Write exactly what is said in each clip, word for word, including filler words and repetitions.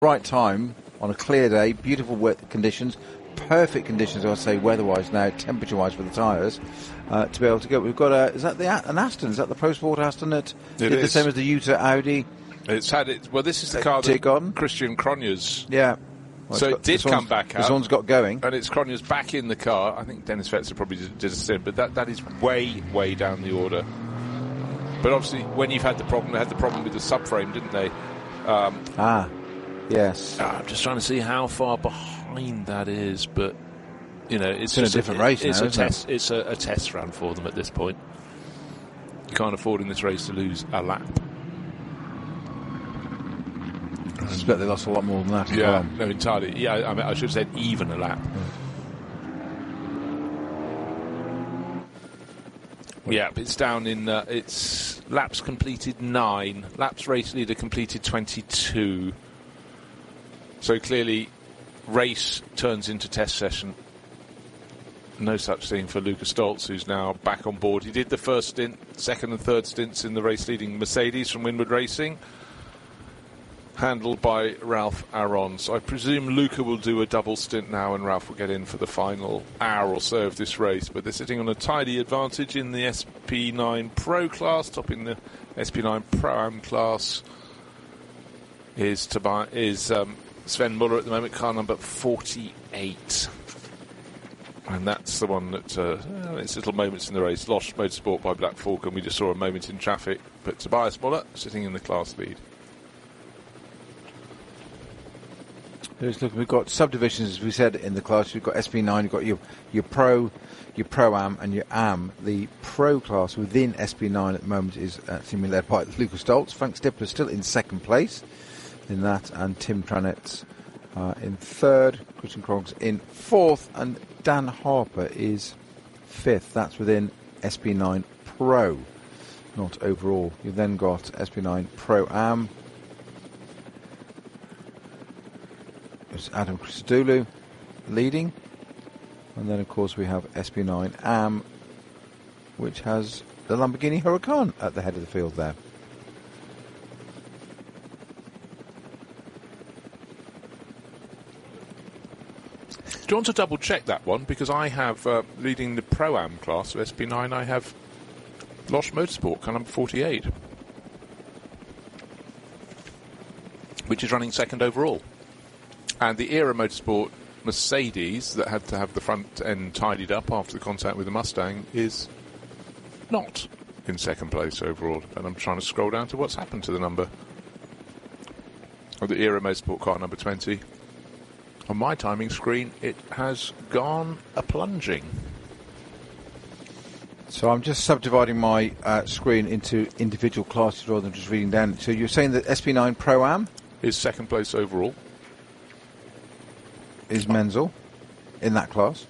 right time on a clear day, beautiful wet conditions, perfect conditions, I would say, weather-wise now, temperature-wise for the tyres, uh, to be able to go. We've got a, is that the an Aston? Is that the post-sport Aston that it did is. the same as the Utah Audi? It's had it. Well, this is the Uh, car take that on? Christian Cronjes. Yeah. Well, so got, it did come back out. This one's got going. And it's Cronjes back in the car. I think Dennis Fetzer probably did, did a stint, but that, that is way, way down the order. But obviously, when you've had the problem, they had the problem with the subframe, didn't they? Um, ah, yes. I'm just trying to see how far behind that is, but you know, it's, it's in a just different a, race it's now, a isn't test. it? It's a, a test run for them at this point. You can't afford in this race to lose a lap. I suspect they lost a lot more than that as Yeah, well. no, entirely. Yeah, I, mean, I should have said even a lap. Mm. Yeah, it's down in, uh, it's laps completed nine. Laps race leader completed twenty-two. So clearly, race turns into test session. No such thing for Lucas Stoltz, who's now back on board. He did the first stint, second and third stints in the race-leading Mercedes from Windward Racing, handled by Ralph Aron. So I presume Luca will do a double stint now and Ralph will get in for the final hour or so of this race. But they're sitting on a tidy advantage in the S P nine Pro class. Topping the S P nine Pro-Am class is, Tobi- is um, Sven Muller at the moment, car number forty-eight. And that's the one that, uh, well, it's little moments in the race. Lost Motorsport by Black Falcon. We just saw a moment in traffic. But Tobias Muller sitting in the class lead. Just look, we've got subdivisions, as we said, in the class. You've got S P nine, you've got your your Pro, your Pro-Am, and your Am. The Pro class within S P nine at the moment is uh, seemingly led by Lucas Stoltz. Frank Stippler still in second place in that, and Tim Tranetz uh, in third. Christian Krogs in fourth, and Dan Harper is fifth. That's within S P nine Pro, not overall. You've then got S P nine Pro-Am. It's Adam Christodoulou leading, and then of course we have S P nine Am, which has the Lamborghini Huracan at the head of the field there. Do you want to double check that one? Because I have, uh, leading the Pro-Am class of S P nine, I have Losch Motorsport, car number forty-eight, which is running second overall. And the Era Motorsport Mercedes, that had to have the front end tidied up after the contact with the Mustang, is not in second place overall. And I'm trying to scroll down to what's happened to the number of the Era Motorsport car number twenty. On my timing screen, it has gone a-plunging. So I'm just subdividing my uh, screen into individual classes rather than just reading down. So you're saying that S P nine Pro-Am is second place overall. Is Menzel in that class?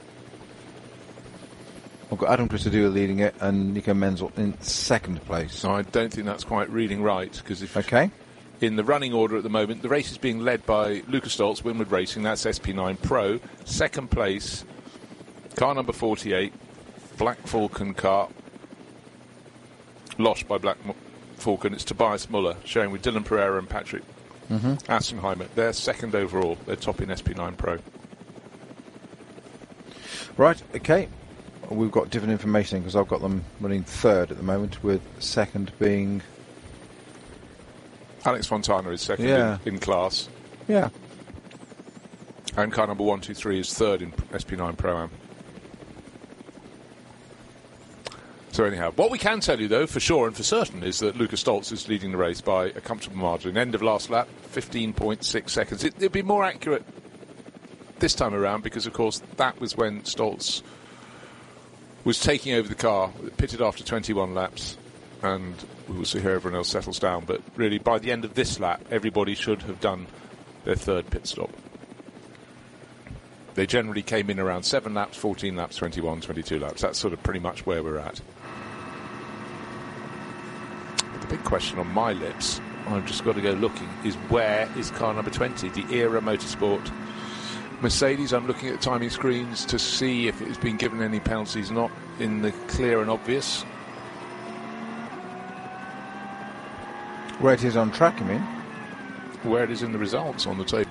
I've got Adam Christodoulou leading it and Nico Menzel in second place. No, I don't think that's quite reading right, because if okay. In the running order at the moment, the race is being led by Lucas Stoltz, Windward Racing. That's S P nine Pro. Second place, car number forty-eight, Black Falcon car. Lost by Black Falcon. It's Tobias Muller, sharing with Dylan Pereira and Patrick mm-hmm. Assenheimer. They're second overall. They're top in S P nine Pro. Right, okay. We've got different information because I've got them running third at the moment, with second being... Alex Fontana is second yeah. in, in class. Yeah. And car number one two three is third in S P nine Pro-Am. So anyhow, what we can tell you, though, for sure and for certain, is that Lucas Stoltz is leading the race by a comfortable margin. End of last lap, fifteen point six seconds. It, it'd be more accurate this time around because, of course, that was when Stoltz was taking over the car, pitted after twenty-one laps, and we will see how everyone else settles down. But really, by the end of this lap, everybody should have done their third pit stop. They generally came in around seven laps, fourteen laps, twenty-one, twenty-two laps. That's sort of pretty much where we're at. But the big question on my lips, I've just got to go looking, is where is car number twenty, the Era Motorsport Mercedes? I'm looking at the timing screens to see if it's been given any penalties, not in the clear and obvious. Where it is on track, you mean? where it is in the results on the table.